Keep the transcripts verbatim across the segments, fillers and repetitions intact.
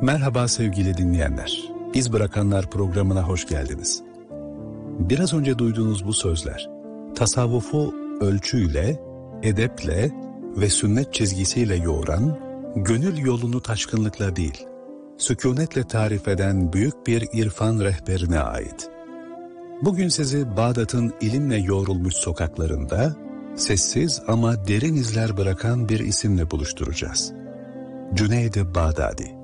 Merhaba sevgili dinleyenler. İz Bırakanlar programına hoş geldiniz. Biraz önce duyduğunuz bu sözler, tasavvufu ölçüyle, edeple ve sünnet çizgisiyle yoğuran, gönül yolunu taşkınlıkla değil, sükunetle tarif eden büyük bir irfan rehberine ait. Bugün sizi Bağdat'ın ilimle yoğrulmuş sokaklarında, sessiz ama derin izler bırakan bir isimle buluşturacağız. Cüneyd-i Bağdadi.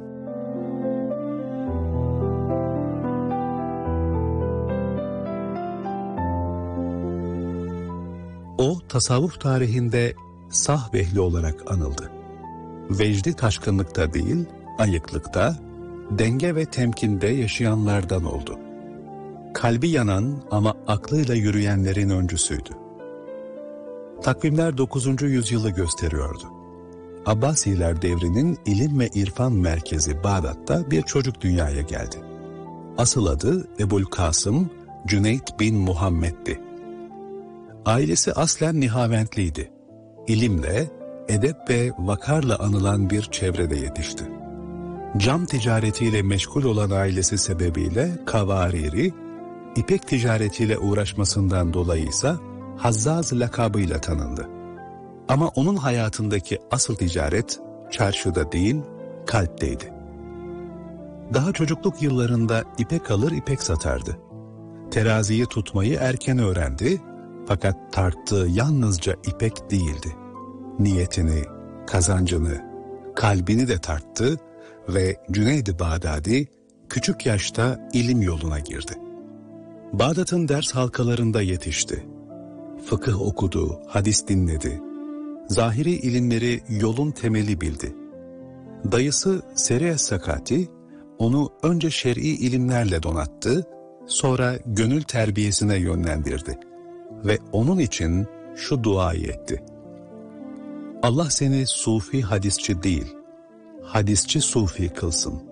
O, tasavvuf tarihinde sah vehli olarak anıldı. Vecdi taşkınlıkta değil, ayıklıkta, denge ve temkinde yaşayanlardan oldu. Kalbi yanan ama aklıyla yürüyenlerin öncüsüydü. Takvimler dokuzuncu yüzyılı gösteriyordu. Abbasiler devrinin ilim ve irfan merkezi Bağdat'ta bir çocuk dünyaya geldi. Asıl adı Ebul Kasım Cüneyd bin Muhammed'di. Ailesi aslen Nihaventliydi. İlimle, edep ve vakarla anılan bir çevrede yetişti. Cam ticaretiyle meşgul olan ailesi sebebiyle Kavariri, ipek ticaretiyle uğraşmasından dolayı ise Hazzaz lakabıyla tanındı. Ama onun hayatındaki asıl ticaret çarşıda değil, kalpteydi. Daha çocukluk yıllarında ipek alır ipek satardı. Teraziyi tutmayı erken öğrendi, fakat tarttığı yalnızca ipek değildi. Niyetini, kazancını, kalbini de tarttı ve Cüneyd-i Bağdadi küçük yaşta ilim yoluna girdi. Bağdat'ın ders halkalarında yetişti. Fıkıh okudu, hadis dinledi. Zahiri ilimleri yolun temeli bildi. Dayısı Sere Sakati onu önce şer'i ilimlerle donattı, sonra gönül terbiyesine yönlendirdi. Ve onun için şu duayı etti. Allah seni sufi hadisçi değil, hadisçi sufi kılsın.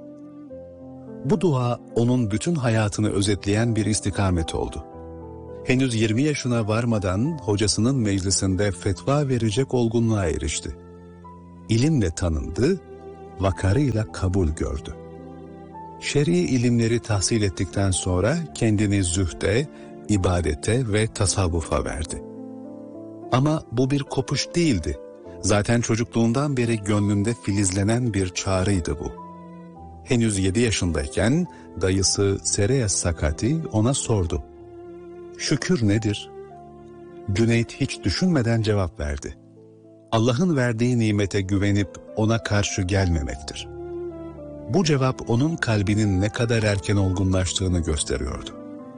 Bu dua onun bütün hayatını özetleyen bir istikamet oldu. Henüz yirmi yaşına varmadan hocasının meclisinde fetva verecek olgunluğa erişti. İlimle tanındı, vakarıyla kabul gördü. Şer'i ilimleri tahsil ettikten sonra kendini zühde, ibadete ve tasavvufa verdi. Ama bu bir kopuş değildi. Zaten çocukluğundan beri gönlünde filizlenen bir çağrıydı bu. Henüz yedi yaşındayken dayısı Sere Sakati ona sordu. Şükür nedir? Cüneyd hiç düşünmeden cevap verdi. Allah'ın verdiği nimete güvenip ona karşı gelmemektir. Bu cevap onun kalbinin ne kadar erken olgunlaştığını gösteriyordu.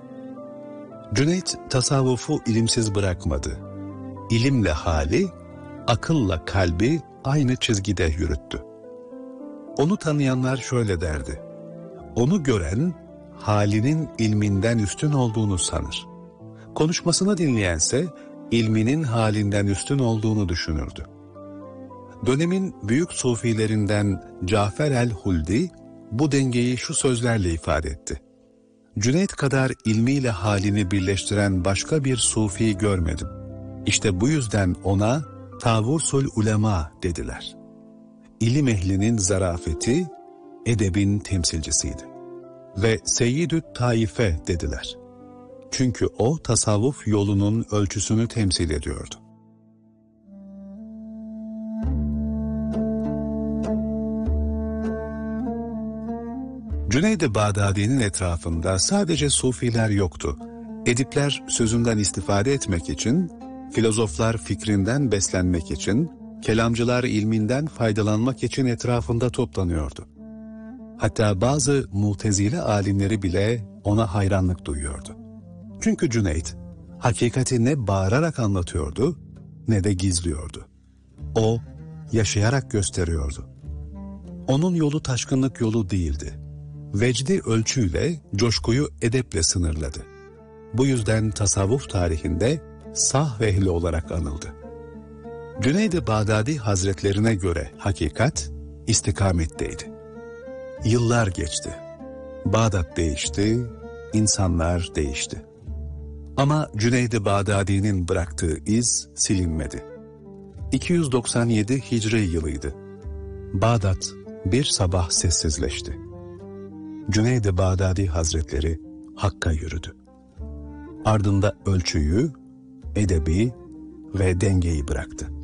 Cüneyd tasavvufu ilimsiz bırakmadı. İlimle hali, akılla kalbi aynı çizgide yürüttü. Onu tanıyanlar şöyle derdi. Onu gören halinin ilminden üstün olduğunu sanır. Konuşmasını dinleyense ilminin halinden üstün olduğunu düşünürdü. Dönemin büyük sufilerinden Cafer el-Huldi bu dengeyi şu sözlerle ifade etti. Cüneyd kadar ilmiyle halini birleştiren başka bir sufi görmedim. İşte bu yüzden ona Tavursul Ulema dediler. İlim ehlinin zarafeti, edebin temsilcisiydi. Ve Seyyidü Taife dediler. Çünkü o tasavvuf yolunun ölçüsünü temsil ediyordu. Cüneyd-i Bağdadi'nin etrafında sadece sufiler yoktu. Edipler sözünden istifade etmek için, filozoflar fikrinden beslenmek için, kelamcılar ilminden faydalanmak için etrafında toplanıyordu. Hatta bazı Mutezile alimleri bile ona hayranlık duyuyordu. Çünkü Cüneyd, hakikati ne bağırarak anlatıyordu, ne de gizliyordu. O, yaşayarak gösteriyordu. Onun yolu taşkınlık yolu değildi. Vecdi ölçüyle, coşkuyu edeple sınırladı. Bu yüzden tasavvuf tarihinde sah vehli olarak anıldı. Cüneyd-i Bağdadi Hazretlerine göre hakikat istikametteydi. Yıllar geçti. Bağdat değişti, insanlar değişti. Ama Cüneyd-i Bağdadi'nin bıraktığı iz silinmedi. iki yüz doksan yedi Hicri yılıydı. Bağdat bir sabah sessizleşti. Cüneyd-i Bağdadi Hazretleri Hakk'a yürüdü. Ardında ölçüyü, edebi ve dengeyi bıraktı.